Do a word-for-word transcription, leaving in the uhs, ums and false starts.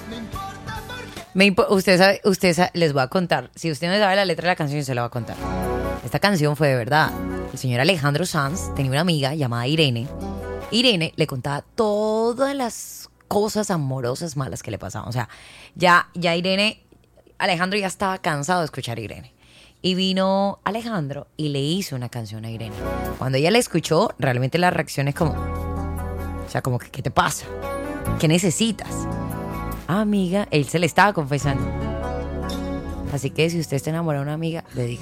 Me impo- usted sabe, usted sabe, les voy a contar. Si usted no sabe la letra de la canción, yo se la voy a contar. Esta canción fue de verdad. El señor Alejandro Sanz tenía una amiga llamada Irene. Irene le contaba todas las cosas amorosas malas que le pasaban. O sea, ya, ya Irene, Alejandro ya estaba cansado de escuchar a Irene. Y vino Alejandro y le hizo una canción a Irene. Cuando ella la escuchó, realmente la reacción es como... O sea, como que, ¿qué te pasa? ¿Qué necesitas? Ah, amiga, él se le estaba confesando. Así que si usted está enamorado de una amiga, dedíquele